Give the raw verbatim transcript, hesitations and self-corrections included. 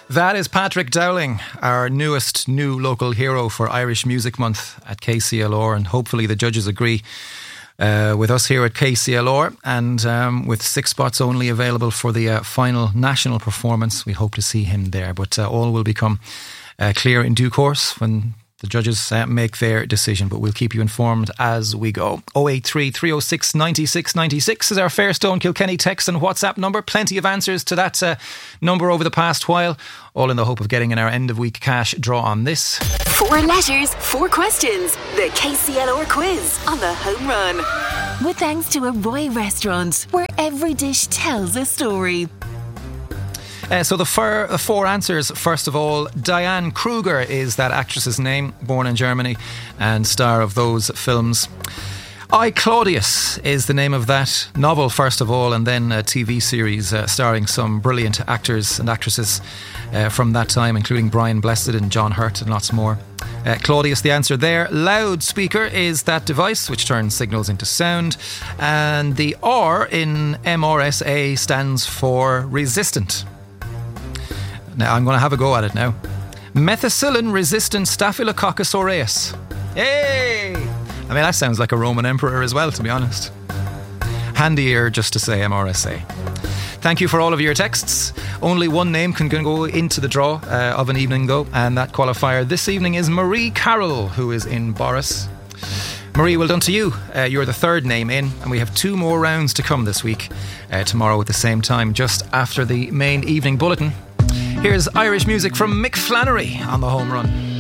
That is Patrick Dowling, our newest new local hero for Irish Music Month at K C L R, and hopefully the judges agree uh, with us here at K C L R. And um, with six spots only available for the uh, final national performance, we hope to see him there. But uh, all will become uh, clear in due course when the judges uh, make their decision, but we'll keep you informed as we go. oh eight three, three oh six, nine six nine six is our Fairstone Kilkenny text and WhatsApp number. Plenty of answers to that uh, number over the past while, all in the hope of getting in our end of week cash draw on this. Four letters, four questions. The K C L R quiz on the home run. With thanks to a Roy restaurant, where every dish tells a story. Uh, so the fir- uh, four answers, first of all, Diane Kruger is that actress's name, born in Germany and star of those films. I, Claudius is the name of that novel, first of all, and then a T V series uh, starring some brilliant actors and actresses uh, from that time, including Brian Blessed and John Hurt and lots more. Uh, Claudius, the answer there. Loudspeaker is that device which turns signals into sound. And the R in M R S A stands for resistant. Now, I'm going to have a go at it now. Methicillin-resistant Staphylococcus aureus. Hey! I mean, that sounds like a Roman emperor as well, to be honest. Handier just to say M R S A. Thank you for all of your texts. Only one name can go into the draw uh, of an evening, though, and that qualifier this evening is Marie Carroll, who is in Boris. Marie, well done to you. Uh, you're the third name in, and we have two more rounds to come this week. Uh, tomorrow at the same time, just after the main evening bulletin. Here's Irish music from Mick Flannery on the home run.